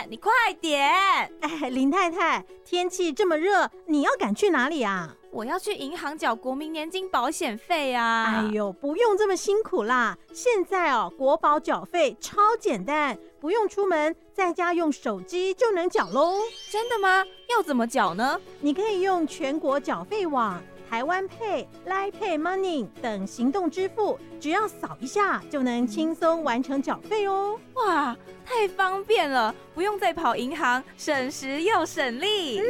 你快点！ 哎，林太太，天气这么热，你要赶去哪里啊？ 我要去银行缴国民年金保险费啊！ 哎呦，不用这么辛苦啦！现在国保缴费超简单，不用出门，在家用手机就能缴咯。 真的吗？要怎么缴呢？ 你可以用全国缴费网、台湾 Pay、Line Pay Money 等行动支付，只要扫一下就能轻松完成缴费哦。 哇，太方便了，不用再跑银行，省时又省力。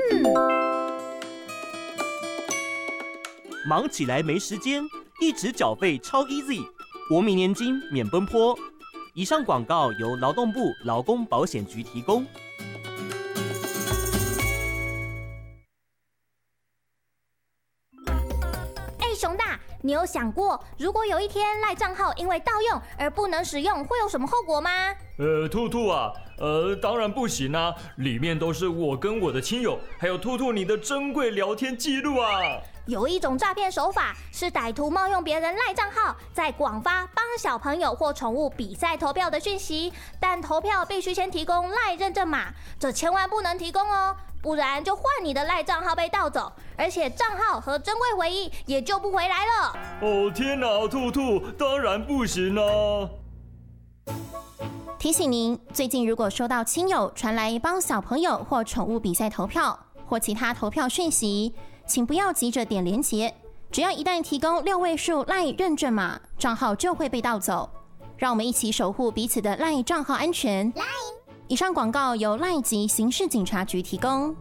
忙起来没时间，一直缴费超 easy， 国民年金免奔波。以上广告由劳动部劳工保险局提供。 熊大，你有想过，如果有一天赖账号因为盗用而不能使用，会有什么后果吗？ 兔兔啊，当然不行啊，里面都是我跟我的亲友，还有兔兔你的珍贵聊天记录啊。 有一种诈骗手法是歹徒冒用别人赖账号，在广发帮小朋友或宠物比赛投票的讯息，但投票必须先提供赖认证码，这千万不能提供哦，不然就换你的赖账号被盗走，而且账号和珍贵回忆也救不回来了。 哦天哪，兔兔，当然不行啊！ 提醒您，最近如果收到亲友传来帮小朋友或宠物比赛投票或其他投票讯息，请不要急着点连结，只要一旦提供6位数 LINE 认证码，账号就会被盗走。让我们一起守护彼此的 LINE 账号安全。以上广告由 LINE 及刑事警察局提供。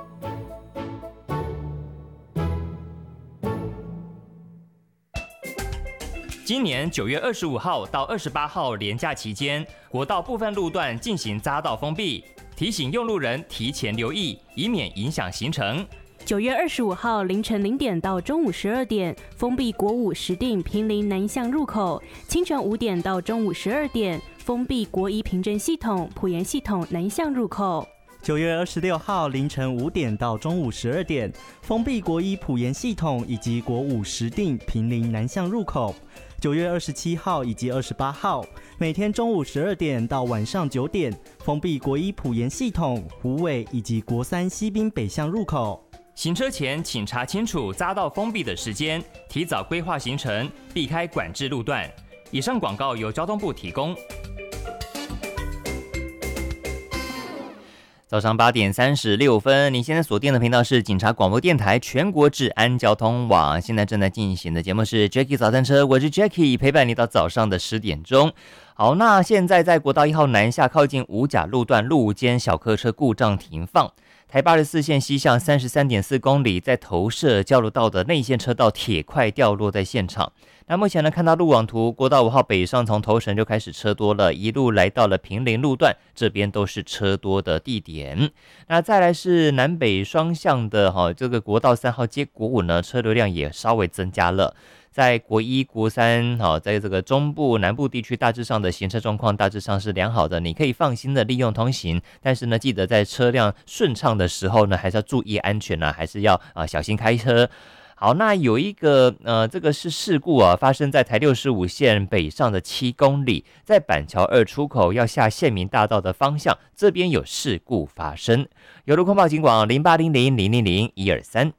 今年9月25号到28号连假期间，国道部分路段进行匝道封闭，提醒用路人提前留意，以免影响行程。 9月25号凌晨0点到中午12点，封闭国五石碇坪林南向入口；清晨5点到中午12点，封闭国一平镇系统埔盐系统南向入口。 9月26号凌晨5点到中午12点，封闭国一埔盐系统以及国五石碇坪林南向入口。9月27号以及28号，每天中午12点到晚上9点，封闭国一埔盐系统、虎尾以及国三西滨北向入口。 行车前请查清楚匝道封闭的时间，提早规划行程，避开管制路段。以上广告由交通部提供。早上8点36分，你现在锁定的频道是警察广播电台全国治安交通网。现在正在进行的节目是 Jackie 早餐车，我是 Jackie， 陪伴你到早上的10点钟。好，那现在在国道1号南下靠近五甲路段路肩小客车故障停放，台84线西向33.4公里，在投射交流道的内线车道铁块掉落在现场。那目前呢，看到路网图，国道5号北上从头城就开始车多了，一路来到了坪林路段，这边都是车多的地点。那再来是南北双向的这个国道3号接国5呢，车流量也稍微增加了。在国一、国三，在这个中部、南部地区大致上的行车状况大致上是良好的，你可以放心的利用通行。但是呢，记得在车辆顺畅的时候呢，还是要注意安全还是要小心开车。好，那有一个这个是事故发生在台65线北上的7公里，在板桥2出口要下县民大道的方向，这边有事故发生。有路况报警广0800000123。